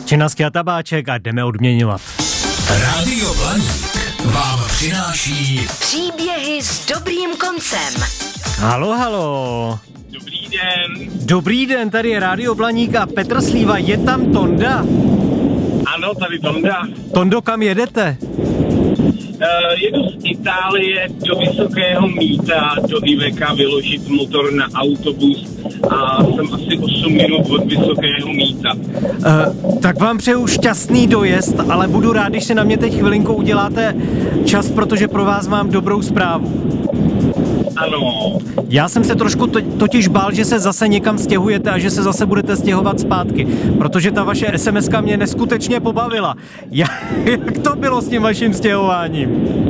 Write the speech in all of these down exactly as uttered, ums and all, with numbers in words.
Činasky a tabáček a jdeme odměňovat. Rádio Blaník vám přináší příběhy s dobrým koncem. Halo, halo. Dobrý den. Dobrý den, tady je Rádio Blaník a Petr Slíva, je tam Tonda? Ano, tady Tonda. Tondo, kam jedete? Uh, jedu z Itálie do Vysokého Mýta, do Iveka vyložit motor na autobus a jsem asi osm minut od Vysokého Mýta. Uh, tak vám přeju šťastný dojezd, ale budu rád, když si na mě teď chvilinku uděláte čas, protože pro vás mám dobrou zprávu. Ano. Já jsem se trošku to, totiž bál, že se zase někam stěhujete a že se zase budete stěhovat zpátky, protože ta vaše es em eska mě neskutečně pobavila. Já, jak to bylo s tím vaším stěhováním?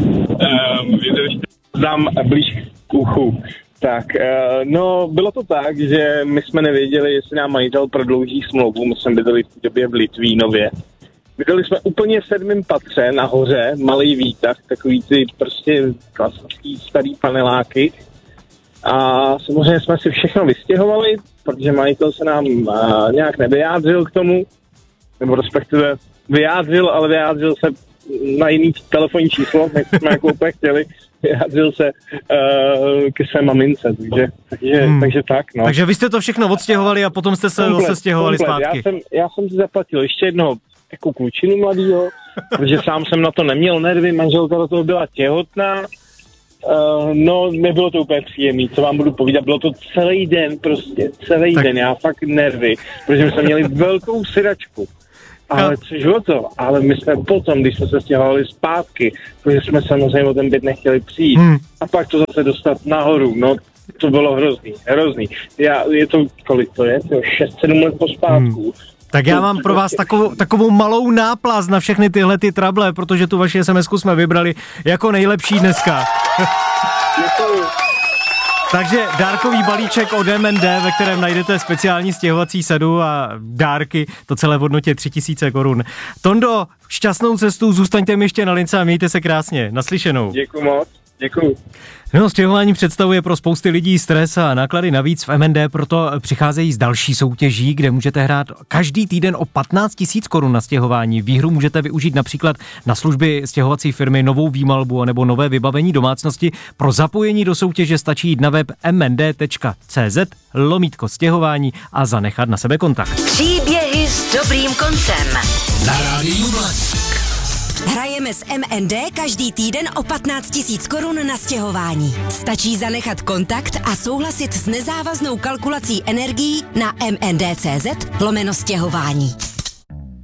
Um, vydržte, dám blíž k uchu. Tak, uh, no, bylo to tak, že my jsme nevěděli, jestli nám majitel prodlouží smlouvu. My jsme bydleli v té době v Litvínově. Bydleli jsme úplně v sedmém patře nahoře, malý výtah, takový ty prostě klasický starý paneláky. A samozřejmě jsme si všechno vystěhovali, protože majitel se nám uh, nějak nevyjádřil k tomu, nebo respektive vyjádřil, ale vyjádřil se na jiný telefonní číslo, jak jsme jako úplně chtěli, vyjádřil se uh, ke své mamince, takže, takže, hmm. takže tak, no. Takže vy jste to všechno odstěhovali a potom jste se komplet, zase stěhovali komplet. zpátky. Já jsem, já jsem si zaplatil ještě jednoho jako klučinu mladýho, protože sám jsem na to neměl nervy, manželka do toho byla těhotná. Uh, no, nebylo to úplně příjemný, co vám budu povídat, bylo to celý den prostě, celý tak. den, já fakt nervy, protože jsme měli velkou syračku, ale což o to, ale my jsme potom, když jsme se stěhovali zpátky, protože jsme samozřejmě o ten byt nechtěli přijít hmm. a pak to zase dostat nahoru, no to bylo hrozný, hrozný, já, je to, kolik to je, šest sedm let pospátku. Hmm. Tak já mám pro vás takovou, takovou malou náplast na všechny tyhle ty trable, protože tu vaši es em esku jsme vybrali jako nejlepší dneska. Děkuju. Takže dárkový balíček od em en dé, ve kterém najdete speciální stěhovací sadu a dárky, to celé v hodnotě tři tisíce korun. Tondo, šťastnou cestu, zůstaňte mi ještě na lince a mějte se krásně. Naslyšenou. Děkuju moc. Děkuju. No, stěhování představuje pro spousty lidí stres a náklady navíc. V em en dé proto přicházejí s další soutěží, kde můžete hrát každý týden o patnáct tisíc korun na stěhování. Výhru můžete využít například na služby stěhovací firmy, novou výmalbu nebo nové vybavení domácnosti. Pro zapojení do soutěže stačí jít na web em en dé tečka cé zet lomítko stěhování a zanechat na sebe kontakt. Příběhy s dobrým koncem. Na Rádiu Blaník. Hrajeme s em en dé každý týden o patnáct tisíc korun na stěhování. Stačí zanechat kontakt a souhlasit s nezávaznou kalkulací energií na em en dé tečka cé zet lomeno stěhování.